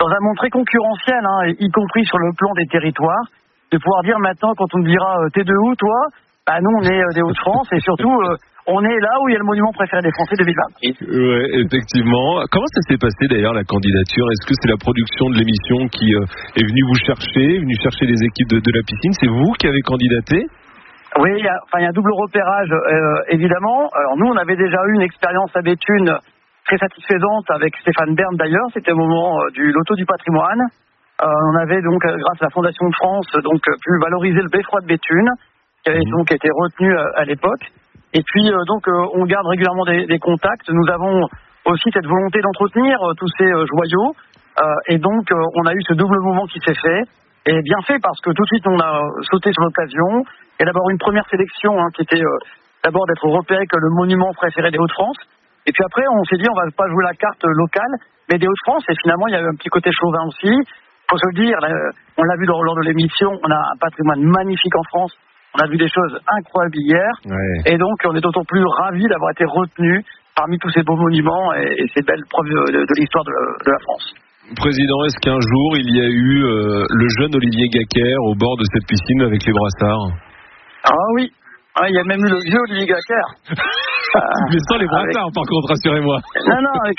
dans un monde très concurrentiel, y compris sur le plan des territoires, de pouvoir dire maintenant, quand on me dira t'es de où toi, bah nous on est des Hauts-de-France et surtout on est là où il y a le monument préféré des Français 2020. Ouais, effectivement. Comment ça s'est passé d'ailleurs la candidature? Est-ce que c'est la production de l'émission qui est venue vous chercher, les équipes de la piscine? C'est vous qui avez candidaté? Oui, il y a un double repérage évidemment. Alors nous on avait déjà eu une expérience à Béthune très satisfaisante avec Stéphane Bern d'ailleurs. C'était au moment du loto du patrimoine. On avait donc grâce à la Fondation de France pu valoriser le beffroi de Béthune, qui avait donc été retenu à l'époque. Et puis on garde régulièrement des contacts. Nous avons aussi cette volonté d'entretenir tous ces joyaux. Et donc on a eu ce double mouvement qui s'est fait. Et bien fait parce que tout de suite on a sauté sur l'occasion. Il y a d'abord une première sélection qui était d'abord d'être repéré que le monument préféré des Hauts-de-France. Et puis après on s'est dit on va pas jouer la carte locale, mais des Hauts-de-France. Et finalement il y a eu un petit côté chauvin aussi. Faut se le dire, on l'a vu lors de l'émission, on a un patrimoine magnifique en France. On a vu des choses incroyables hier. Ouais. Et donc on est d'autant plus ravis d'avoir été retenus parmi tous ces beaux monuments et ces belles preuves de l'histoire de la France. Président, est-ce qu'un jour il y a eu le jeune Olivier Gaquer au bord de cette piscine avec les brassards? Ah oui, il y a même eu le vieux Olivier Gaquer. Mais sans les brassards par contre, rassurez-moi. Non, avec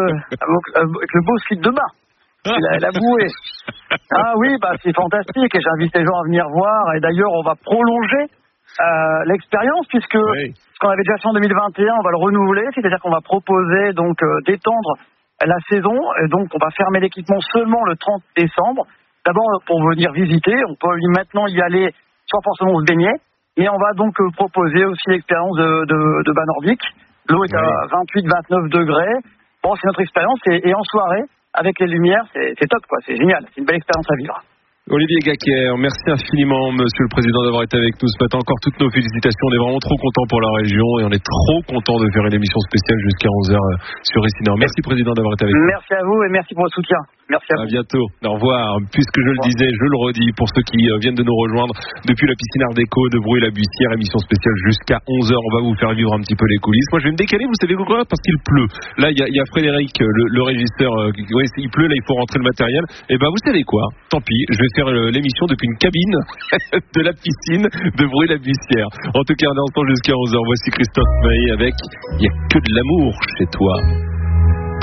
le beau slip de bain. La bouée. Ah oui, c'est fantastique et j'invite les gens à venir voir. Et d'ailleurs, on va prolonger l'expérience puisque ce qu'on avait déjà fait en 2021, on va le renouveler. C'est-à-dire qu'on va proposer d'étendre la saison. Et donc, on va fermer l'équipement seulement le 30 décembre. D'abord, pour venir visiter. On peut maintenant y aller sans forcément se baigner. Et on va donc proposer aussi l'expérience de bain nordique. L'eau est à 28-29 degrés. Bon, c'est notre expérience. Et en soirée, avec les lumières, c'est top, quoi. C'est génial. C'est une belle expérience à vivre. Olivier Gaquer, merci infiniment, Monsieur le Président, d'avoir été avec nous ce matin. Encore toutes nos félicitations. On est vraiment trop contents pour la région et on est trop contents de faire une émission spéciale jusqu'à 11h sur Ici Nord. Merci, Président, d'avoir été avec nous. Merci à vous et merci pour votre soutien. Merci à vous. À bientôt. Au revoir. Puisque je le disais, je le redis pour ceux qui viennent de nous rejoindre depuis la piscine Art Déco de Bruay-la-Bussière, émission spéciale jusqu'à 11h. On va vous faire vivre un petit peu les coulisses. Moi, je vais me décaler, vous savez pourquoi? Parce qu'il pleut. Là, il y a Frédéric, le régisseur. Il pleut, là, il faut rentrer le matériel. Et vous savez quoi? Tant pis, je vais faire l'émission depuis une cabine de la piscine de Bruay-la-Bussière. En tout cas, on est ensemble jusqu'à 11h. Voici Christophe Maé avec Il n'y a que de l'amour chez toi.